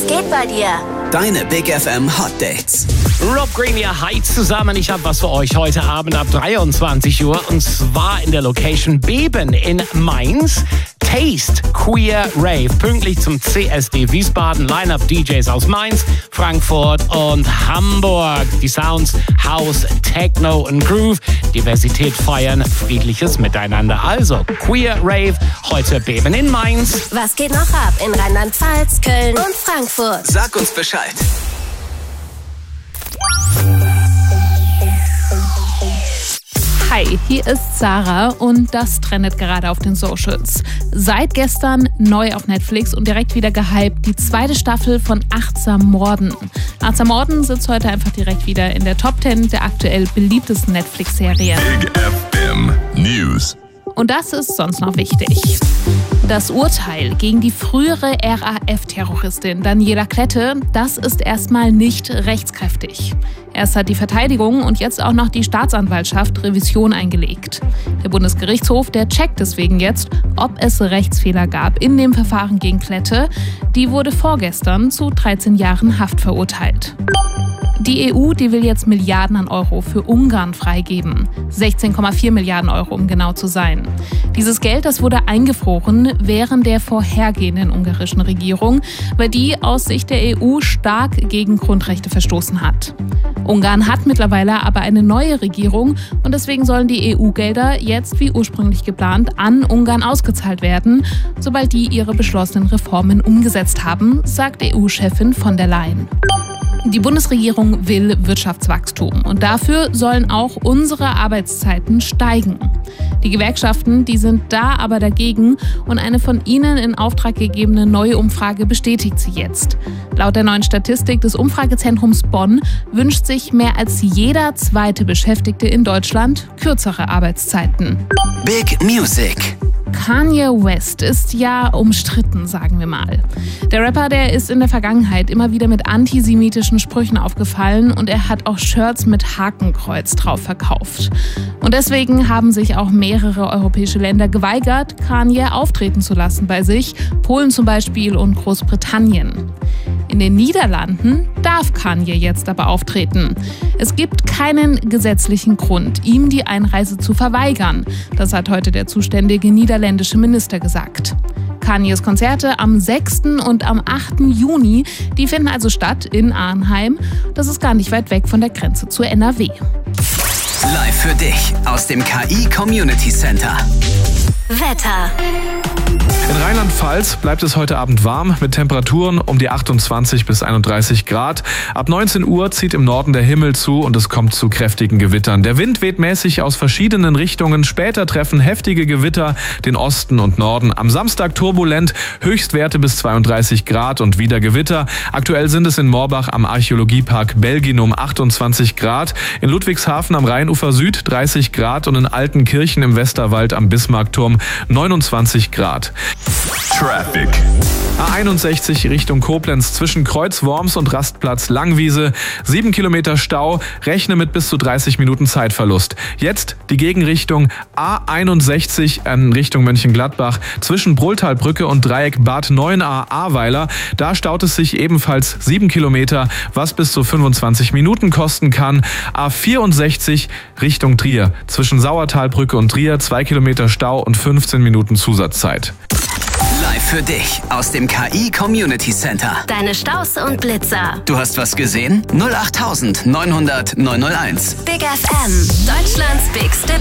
Was geht bei dir? Deine Big FM Hot Dates. Rob Green, ihr heizt zusammen. Ich habe was für euch heute Abend ab 23 Uhr. Und zwar in der Location Beben in Mainz. Taste Queer Rave. Pünktlich zum CSD Wiesbaden. Line-Up DJs aus Mainz, Frankfurt und Hamburg. Die Sounds House, Techno und Groove. Diversität feiern, friedliches Miteinander. Also Queer Rave, heute Beben in Mainz. Was geht noch ab in Rheinland-Pfalz, Köln und Frankfurt? Sag uns Bescheid. Hi, hier ist Sarah und das trendet gerade auf den Socials. Seit gestern neu auf Netflix und direkt wieder gehypt, die zweite Staffel von Achtsam Morden. Achtsam Morden sitzt heute einfach direkt wieder in der Top 10 der aktuell beliebtesten Netflix-Serien. Big FM News. Und das ist sonst noch wichtig. Das Urteil gegen die frühere RAF-Terroristin Daniela Klette, das ist erstmal nicht rechtskräftig. Erst hat die Verteidigung und jetzt auch noch die Staatsanwaltschaft Revision eingelegt. Der Bundesgerichtshof, der checkt deswegen jetzt, ob es Rechtsfehler gab in dem Verfahren gegen Klette. Die wurde vorgestern zu 13 Jahren Haft verurteilt. Die EU, die will jetzt Milliarden an Euro für Ungarn freigeben. 16,4 Milliarden Euro, um genau zu sein. Dieses Geld, das wurde eingefroren während der vorhergehenden ungarischen Regierung, weil die aus Sicht der EU stark gegen Grundrechte verstoßen hat. Ungarn hat mittlerweile aber eine neue Regierung und deswegen sollen die EU-Gelder jetzt wie ursprünglich geplant an Ungarn ausgezahlt werden, sobald die ihre beschlossenen Reformen umgesetzt haben, sagt EU-Chefin von der Leyen. Die Bundesregierung will Wirtschaftswachstum und dafür sollen auch unsere Arbeitszeiten steigen. Die Gewerkschaften, die sind da aber dagegen und eine von ihnen in Auftrag gegebene neue Umfrage bestätigt sie jetzt. Laut der neuen Statistik des Umfragezentrums Bonn wünscht sich mehr als jeder zweite Beschäftigte in Deutschland kürzere Arbeitszeiten. Big Music. Kanye West ist ja umstritten, sagen wir mal. Der Rapper, der ist in der Vergangenheit immer wieder mit antisemitischen Sprüchen aufgefallen und er hat auch Shirts mit Hakenkreuz drauf verkauft. Und deswegen haben sich auch mehrere europäische Länder geweigert, Kanye auftreten zu lassen bei sich, Polen zum Beispiel und Großbritannien. In den Niederlanden darf Kanye jetzt aber auftreten. Es gibt keinen gesetzlichen Grund, ihm die Einreise zu verweigern. Das hat heute der zuständige niederländische Minister gesagt. Kanyes Konzerte am 6. und am 8. Juni, die finden also statt in Arnheim. Das ist gar nicht weit weg von der Grenze zur NRW. Live für dich aus dem KI Community Center. Wetter. In Rheinland-Pfalz bleibt es heute Abend warm mit Temperaturen um die 28 bis 31 Grad. Ab 19 Uhr zieht im Norden der Himmel zu und es kommt zu kräftigen Gewittern. Der Wind weht mäßig aus verschiedenen Richtungen. Später treffen heftige Gewitter den Osten und Norden. Am Samstag turbulent, Höchstwerte bis 32 Grad und wieder Gewitter. Aktuell sind es in Morbach am Archäologiepark Belginum 28 Grad, in Ludwigshafen am Rheinufer Süd 30 Grad und in Altenkirchen im Westerwald am Bismarckturm 29 Grad. Traffic. A61 Richtung Koblenz zwischen Kreuz Worms und Rastplatz Langwiese. 7 Kilometer Stau, rechne mit bis zu 30 Minuten Zeitverlust. Jetzt die Gegenrichtung A61 in Richtung Mönchengladbach zwischen Brohltalbrücke und Dreieck Bad 9a Ahrweiler. Da staut es sich ebenfalls 7 Kilometer, was bis zu 25 Minuten kosten kann. A64 Richtung Trier zwischen Sauertalbrücke und Trier 2 Kilometer Stau und 15 Minuten Zusatzzeit. Live für dich aus dem KI Community Center. Deine Staus und Blitzer. Du hast was gesehen? 08900 901. Big FM, Deutschlands bigste